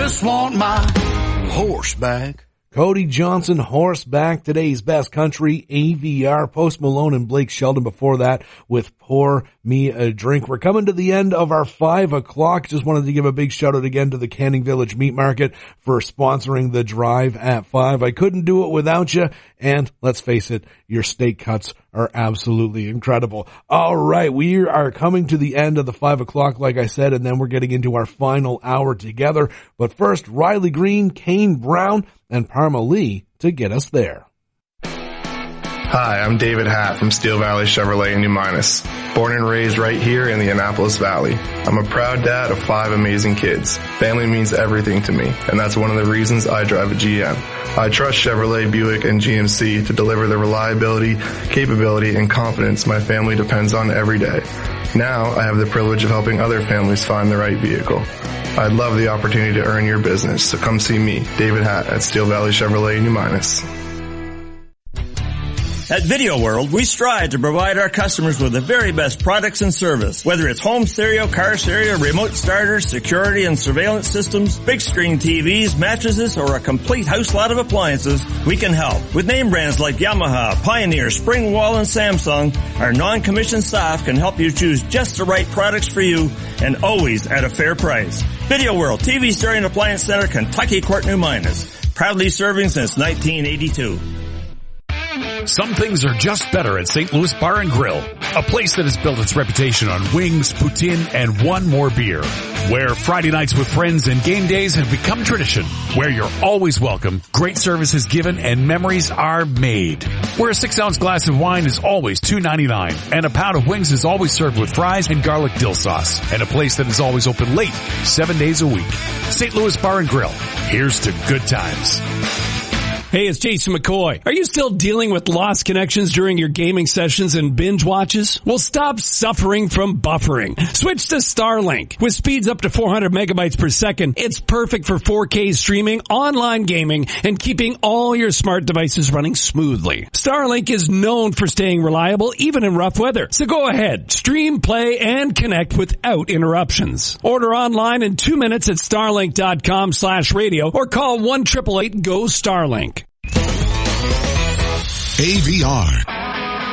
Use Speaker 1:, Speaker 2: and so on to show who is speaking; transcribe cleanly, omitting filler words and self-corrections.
Speaker 1: just want my horse back.
Speaker 2: Cody Johnson, Horseback, today's best country, AVR, Post Malone and Blake Shelton before that with Pour Me a Drink. We're coming to the end of our 5 o'clock. Just wanted to give a big shout out again to the Canning Village Meat Market for sponsoring the drive at 5. I couldn't do it without you, and let's face it, your steak cuts are absolutely incredible. All right, we are coming to the end of the 5 o'clock, like I said, and then we're getting into our final hour together. But first, Riley Green, Kane Brown, and Parma Lee to get us there.
Speaker 3: Hi, I'm David Hatt from Steel Valley Chevrolet in New Minas. Born and raised right here in the Annapolis Valley. I'm a proud dad of 5 amazing kids. Family means everything to me, and that's one of the reasons I drive a GM. I trust Chevrolet, Buick, and GMC to deliver the reliability, capability, and confidence my family depends on every day. Now, I have the privilege of helping other families find the right vehicle. I'd love the opportunity to earn your business, so come see me, David Hatt, at Steel Valley Chevrolet in New Minas.
Speaker 4: At Video World, we strive to provide our customers with the very best products and service. Whether it's home stereo, car stereo, remote starters, security and surveillance systems, big screen TVs, mattresses, or a complete house lot of appliances, we can help. With name brands like Yamaha, Pioneer, Springwall, and Samsung, our non-commissioned staff can help you choose just the right products for you and always at a fair price. Video World, TV Stereo and Appliance Center, Kentucky Court, New Minas. Proudly serving since 1982.
Speaker 5: Some things are just better at St. Louis Bar and Grill, a place that has built its reputation on wings, poutine, and one more beer. Where Friday nights with friends and game days have become tradition. Where you're always welcome, great service is given, and memories are made. Where a 6-ounce glass of wine is always $2.99, and a pound of wings is always served with fries and garlic dill sauce. And a place that is always open late, 7 days a week. St. Louis Bar and Grill. Here's to good times.
Speaker 6: Hey, it's Jason McCoy. Are you still dealing with lost connections during your gaming sessions and binge watches? Well, stop suffering from buffering. Switch to Starlink. With speeds up to 400 megabytes per second, it's perfect for 4K streaming, online gaming, and keeping all your smart devices running smoothly. Starlink is known for staying reliable even in rough weather. So go ahead, stream, play, and connect without interruptions. Order online in 2 minutes at starlink.com/radio or call 1-888-GO-STARLINK.
Speaker 7: AVR,